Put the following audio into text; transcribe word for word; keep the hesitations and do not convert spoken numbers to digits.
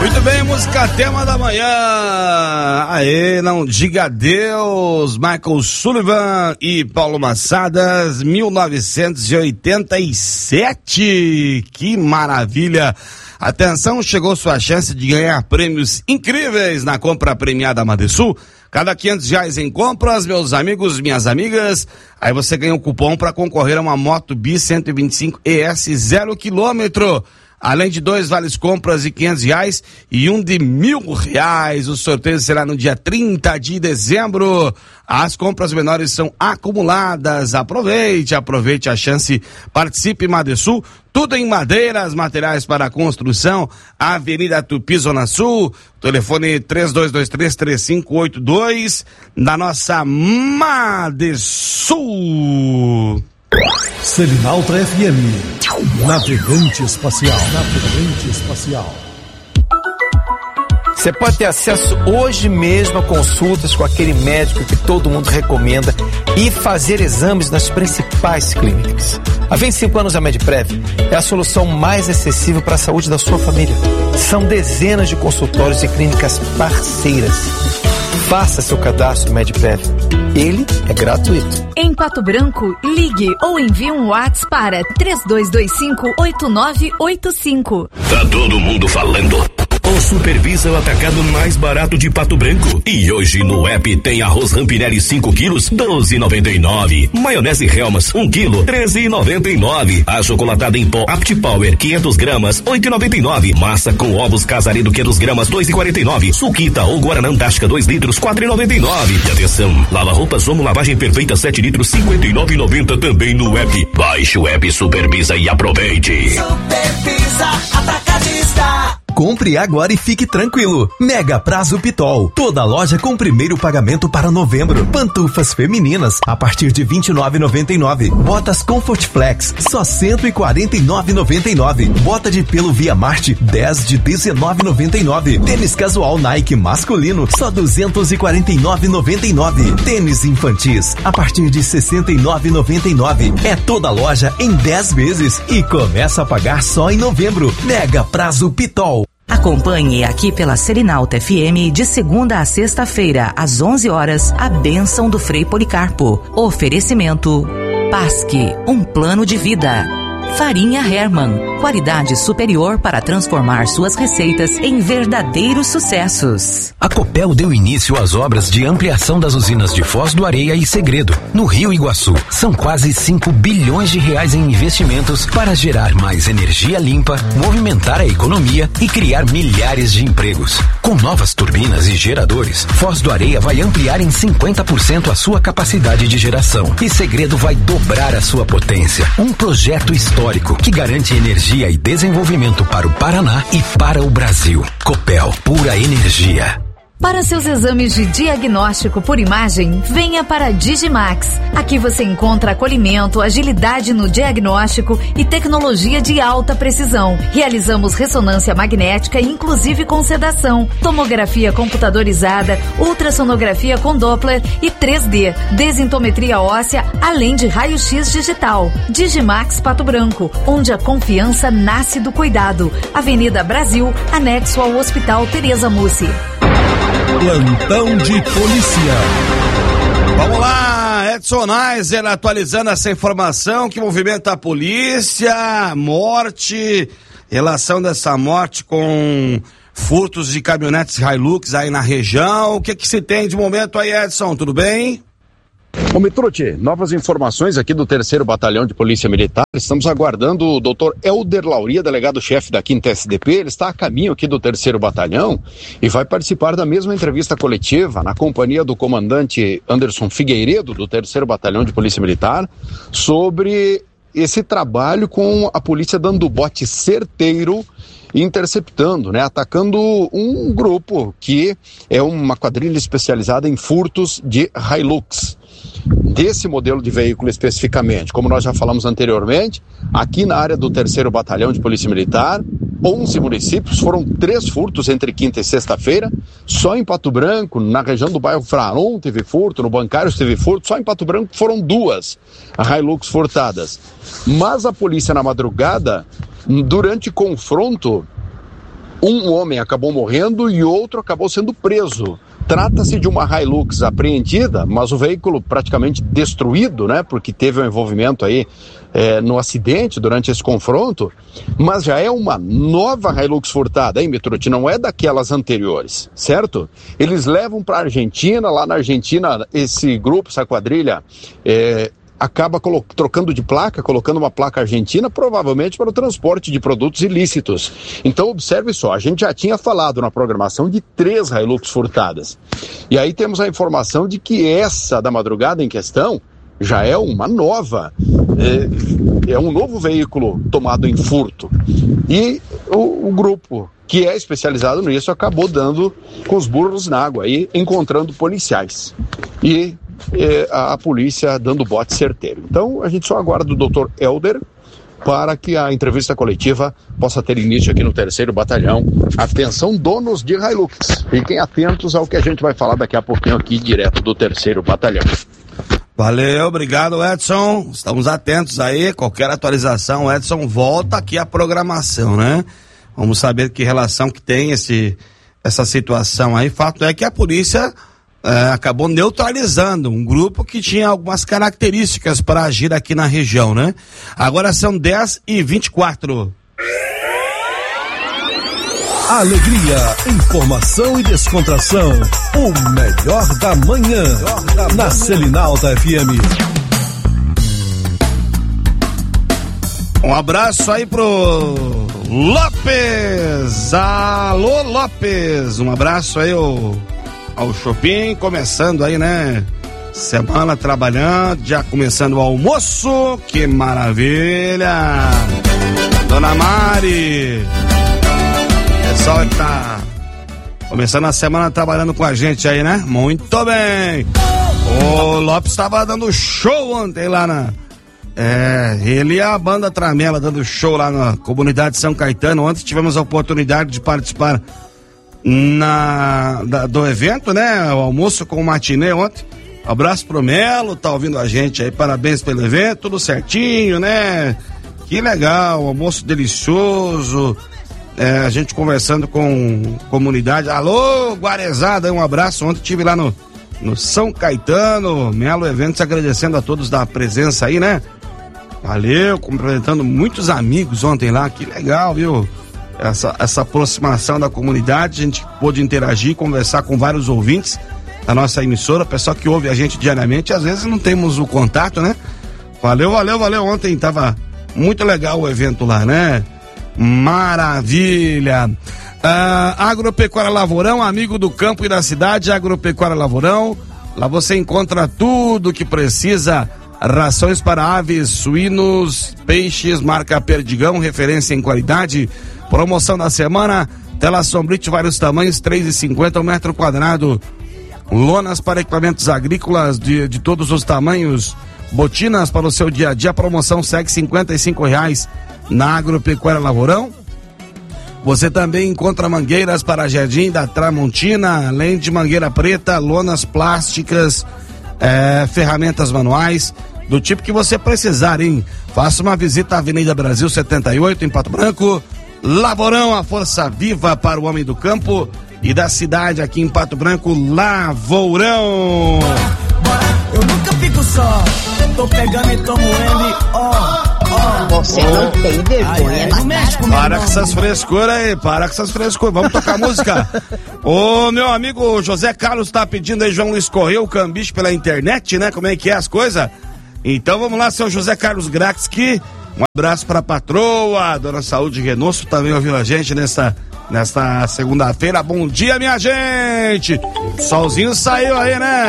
Muito bem, música tema da manhã. Aê, não diga adeus. Michael Sullivan e Paulo Massadas, mil novecentos e oitenta e sete. Que maravilha. Atenção, chegou sua chance de ganhar prêmios incríveis na compra premiada Madesul. Cada quinhentos reais em compras, meus amigos, minhas amigas, aí você ganha um cupom para concorrer a uma Moto Bi cento e vinte e cinco E S zero quilômetro. Além de dois vales compras de quinhentos reais e um de mil reais. O sorteio será no dia trinta de dezembro. As compras menores são acumuladas. Aproveite, aproveite a chance. Participe Madesul. Tudo em madeiras, materiais para construção. Avenida Tupi, Zona Sul. Telefone três dois dois três, três cinco oito dois. Da nossa Madesul. Selinalta F M, navegante espacial, navegante espacial. Você pode ter acesso hoje mesmo a consultas com aquele médico que todo mundo recomenda e fazer exames nas principais clínicas. A vinte e cinco anos da Medprev é a solução mais acessível para a saúde da sua família. São dezenas de consultórios e clínicas parceiras. Faça seu cadastro Medprev. Ele é gratuito. Em Pato Branco, ligue ou envie um WhatsApp para três dois dois cinco, oito nove oito cinco. Tá todo mundo falando. O Supervisa é o atacado mais barato de Pato Branco. E hoje no app tem arroz Rampinelli cinco quilos, doze e noventa e nove. Maionese Helmas um quilo, treze e noventa e nove. A chocolatada em pó Apt Power quinhentas gramas, oito e noventa e nove. Massa com ovos Casaredo quinhentas gramas, dois e quarenta e nove. Suquita ou Guaraná Antártica dois litros, quatro e noventa e nove. E atenção, lava roupas Omo lavagem perfeita sete litros, cinquenta e nove e noventa também no app. Baixe o app Supervisa e aproveite. Supervisa Atacadista. Compre agora e fique tranquilo. Mega Prazo Pitol. Toda loja com primeiro pagamento para novembro. Pantufas femininas a partir de vinte e nove reais e noventa e nove centavos. Botas Comfort Flex só cento e quarenta e nove reais e noventa e nove centavos. Bota de pelo Via Marte dez de dezenove reais e noventa e nove centavos. Tênis casual Nike masculino só duzentos e quarenta e nove reais e noventa e nove centavos. Tênis infantis a partir de sessenta e nove reais e noventa e nove centavos. É toda loja em dez vezes e começa a pagar só em novembro. Mega Prazo Pitol. Acompanhe aqui pela Selinalta F M de segunda a sexta-feira, às onze horas, a bênção do Frei Policarpo. Oferecimento Pasque, um plano de vida. Farinha Hermann, qualidade superior para transformar suas receitas em verdadeiros sucessos. A Copel deu início às obras de ampliação das usinas de Foz do Areia e Segredo, no Rio Iguaçu. São quase cinco bilhões de reais em investimentos para gerar mais energia limpa, movimentar a economia e criar milhares de empregos. Com novas turbinas e geradores, Foz do Areia vai ampliar em cinquenta por cento a sua capacidade de geração e Segredo vai dobrar a sua potência. Um projeto histórico que garante energia e desenvolvimento para o Paraná e para o Brasil. Copel, pura energia. Para seus exames de diagnóstico por imagem, venha para a Digimax. Aqui você encontra acolhimento, agilidade no diagnóstico e tecnologia de alta precisão. Realizamos ressonância magnética, inclusive com sedação, tomografia computadorizada, ultrassonografia com Doppler e três D, desintometria óssea, além de raio-x digital. Digimax Pato Branco, onde a confiança nasce do cuidado. Avenida Brasil, anexo ao Hospital Tereza Mussi. Plantão de polícia. Vamos lá, Edson Neiser atualizando essa informação que movimenta a polícia, morte, relação dessa morte com furtos de caminhonetes Hilux aí na região. O que que se tem de momento aí, Edson? Tudo bem? Ô Mitrucci, novas informações aqui do terceiro Batalhão de Polícia Militar. Estamos aguardando o doutor Helder Lauria, delegado-chefe da quinta S D P. Ele está a caminho aqui do terceiro Batalhão e vai participar da mesma entrevista coletiva na companhia do comandante Anderson Figueiredo, do terceiro Batalhão de Polícia Militar, sobre esse trabalho com a polícia dando bote certeiro, interceptando, né, atacando um grupo que é uma quadrilha especializada em furtos de Hilux. Desse modelo de veículo especificamente, como nós já falamos anteriormente, aqui na área do terceiro Batalhão de Polícia Militar, onze municípios, foram três furtos entre quinta e sexta-feira. Só em Pato Branco, na região do bairro Fraron teve furto, no Bancários teve furto, só em Pato Branco foram duas Hilux furtadas. Mas a polícia na madrugada, durante confronto Um homem acabou morrendo e outro acabou sendo preso. Trata-se de uma Hilux apreendida, mas o veículo praticamente destruído, né? Porque teve um envolvimento aí é, no acidente durante esse confronto, mas já é uma nova Hilux furtada, hein, Mitrucci? Não é daquelas anteriores, certo? Eles levam para a Argentina, lá na Argentina, esse grupo, essa quadrilha, é, acaba colo- trocando de placa, colocando uma placa argentina, provavelmente para o transporte de produtos ilícitos. Então, observe só, a gente já tinha falado na programação de três Hilux furtadas. E aí temos a informação de que essa da madrugada em questão já é uma nova, é, é um novo veículo tomado em furto. E o, o grupo que é especializado nisso acabou dando com os burros na água e encontrando policiais. E É, a, a polícia dando bote certeiro. Então a gente só aguarda o doutor Helder para que a entrevista coletiva possa ter início aqui no terceiro batalhão. Atenção, donos de Hilux, fiquem atentos ao que a gente vai falar daqui a pouquinho aqui direto do terceiro batalhão. Valeu, obrigado, Edson. Estamos atentos aí, qualquer atualização, Edson, volta aqui a programação, né? Vamos saber que relação que tem esse, essa situação aí. Fato é que a polícia É, acabou neutralizando um grupo que tinha algumas características para agir aqui na região, né? Agora são dez e vinte e quatro. Alegria, informação e descontração. O melhor da manhã. Na Selinalta F M. Um abraço aí pro Lopes. Alô, Lopes. Um abraço aí, ô. Ao Shopping, começando aí, né? Semana trabalhando, já começando o almoço, que maravilha! Dona Mari, pessoal que tá começando a semana trabalhando com a gente aí, né? Muito bem! O Lopes tava dando show ontem lá na... É, ele e a banda Tramela dando show lá na comunidade São Caetano. Ontem tivemos a oportunidade de participar Na, da, do evento, né? O almoço com o matinê ontem. Abraço pro Melo, tá ouvindo a gente aí, parabéns pelo evento, tudo certinho, né? Que legal, almoço delicioso, é, a gente conversando com comunidade. Alô, Guarezada, um abraço. Ontem estive lá no, no São Caetano, Melo Eventos, agradecendo a todos da presença aí, né? Valeu, cumprimentando muitos amigos ontem lá, que legal, viu? Essa, essa aproximação da comunidade, a gente pôde interagir, conversar com vários ouvintes da nossa emissora, pessoal que ouve a gente diariamente, às vezes não temos o contato, né? Valeu, valeu, valeu, ontem tava muito legal o evento lá, né? Maravilha! Ah, Agropecuária Lavourão, amigo do campo e da cidade, Agropecuária Lavourão, lá você encontra tudo que precisa, rações para aves, suínos, peixes, marca Perdigão, referência em qualidade. Promoção da semana, tela Sombrite, vários tamanhos, três reais e cinquenta centavos o metro quadrado. Lonas para equipamentos agrícolas de, de todos os tamanhos. Botinas para o seu dia a dia, promoção segue cinquenta e cinco reais na Agropecuária Lavourão. Você também encontra mangueiras para jardim da Tramontina, além de mangueira preta, lonas plásticas, é, ferramentas manuais, do tipo que você precisar, hein? Faça uma visita à Avenida Brasil setenta e oito, em Pato Branco. Lavourão, a força viva para o homem do campo e da cidade aqui em Pato Branco. Lavourão. Eu nunca fico só, tô pegando e tomo ele, ó, ó. Você não tem vergonha na cara. Para com essas frescuras aí, para com essas frescuras. Vamos tocar música. O meu amigo José Carlos tá pedindo aí, João Luiz Correia, o Cambiche pela internet, né? Como é que é as coisas? Então vamos lá, seu José Carlos Graxki. Um abraço pra patroa, dona Saúde Renosso, também ouvindo a gente nesta, nesta segunda-feira. Bom dia, minha gente! Solzinho saiu aí, né?